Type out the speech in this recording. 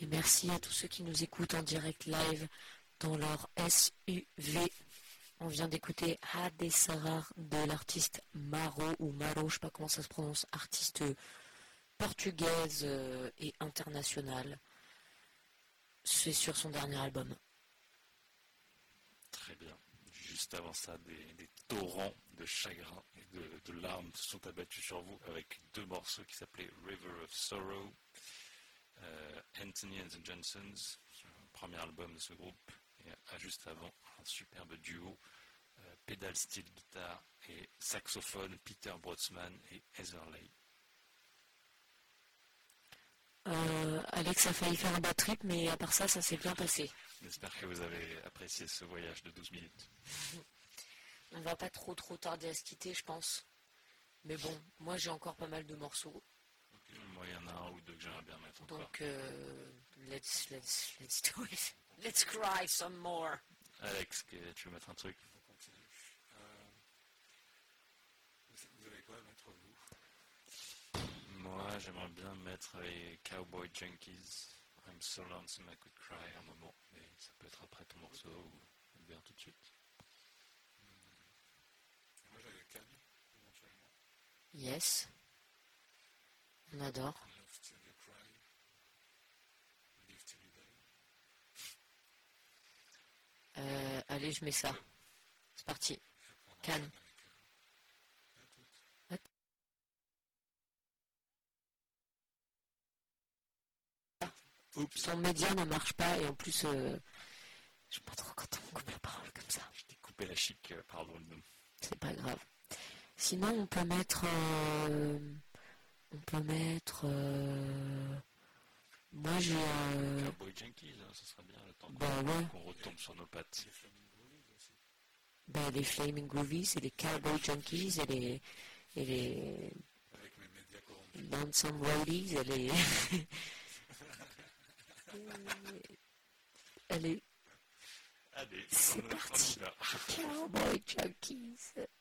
Et merci à tous ceux qui nous écoutent en direct live dans leur SUV. On vient d'écouter Hade Sarar de l'artiste Maro ou Maro, je sais pas comment ça se prononce, artiste portugaise et internationale. C'est sur son dernier album. Très bien. Juste avant ça, des torrents de chagrin et de larmes se sont abattus sur vous avec deux morceaux qui s'appelaient River of Sorrow, Anthony and the Johnsons, premier album de ce groupe, et juste avant, un superbe duo, pédale style guitare et saxophone, Peter Brotzmann et Heather Leigh. Alex a failli faire un bad trip, mais à part ça, ça s'est bien passé. J'espère que vous avez apprécié ce voyage de 12 minutes. On va pas trop tarder à se quitter, je pense. Mais bon, moi j'ai encore pas mal de morceaux. Okay. Moi, il y en a un ou deux que j'aimerais bien mettre encore. Donc, let's do it. Let's cry some more. Alex, tu veux mettre un truc? On continue. Vous avez quoi à mettre, vous? Moi, j'aimerais bien mettre les Cowboy Junkies. I'm so lonesome I could cry un moment, mais ça peut être après ton morceau ou bien tout de suite. Moi, j'avais Can, éventuellement. Yes. On adore. Love till you cry. Live till you die. Allez, je mets ça. C'est parti. Cannes. Son média ne marche pas et en plus, je sais pas trop quand on coupe la parole comme ça. Je t'ai coupé la chic, pardon. C'est pas grave. Sinon, on peut mettre. Moi, j'ai. Cowboy Junkies, hein, ça sera bien le temps qu'on retombe sur nos pattes. Les Flaming Groovies et les Cowboy Junkies et les Avec mes médias corrompus. Lonesome Roadies et les. Allez, c'est parti. Cowboy Junkies.